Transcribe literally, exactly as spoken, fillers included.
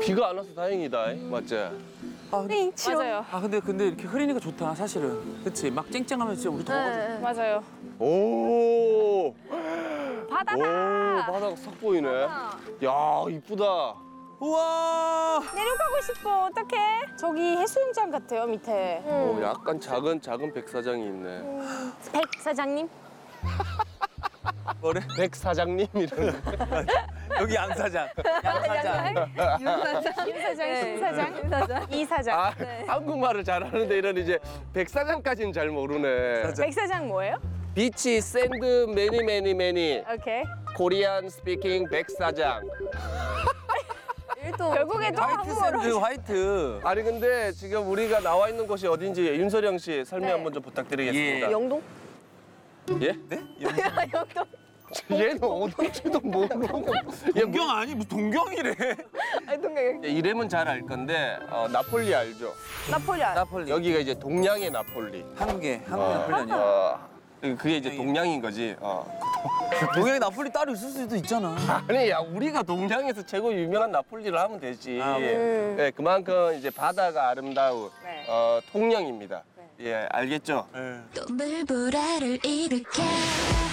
비가 안 와서 다행이다. 맞지? 아, 근데, 맞아요. 아 근데 근데 이렇게 흐리니까 좋다 사실은. 그치? 막 쨍쨍하면 진짜 우리 더워가지고. 맞아요. 오. 바다다. 오, 바다가 싹 보이네. 야, 이쁘다. 우와. 내려가고 싶어. 어떡해? 저기 해수욕장 같아요, 밑에. 오, 약간 작은 작은 백사장이 있네. 백 사장님. 뭐래? 백 사장님 이런. 여기 양 사장. 양 사장. 윤 사장. 윤 사장, 네. 신 사장, 윤 사장. 이 사장. 아, 한국말을 잘하는데 이런 이제 백사장까지는 잘 모르네. 백 사장 뭐예요? 비치 샌드 매니 매니 매니 오케이. 코리안 스피킹 백사장. 결국에 또 화이트 한국어로. 샌드 화이트. 아니 근데 지금 우리가 나와 있는 곳이 어딘지 윤서령 씨 설명 네. 한번 좀 부탁드리겠습니다. 영동? 예? 네? 영동. 얘는 어딘지도 모르고. 얘 동경 아니 무슨 동경이래. 아니 동경. 이름은 잘 알 건데 어, 나폴리 알죠? 나폴리 안. 나폴리. 여기가 이제 동양의 나폴리. 한국에 한국에 어, 나폴리 아니야? 어, 그게 이제 동양인 거지. 어. 동양에 나폴리 따로 있을 수도 있잖아. 아니 야 우리가 동양에서 최고 유명한 나폴리를 하면 되지. 아, 음. 네, 그만큼 이제 바다가 아름다운 네. 어, 통영입니다. 예, 알겠죠? 네. 또 물보라를 일으켜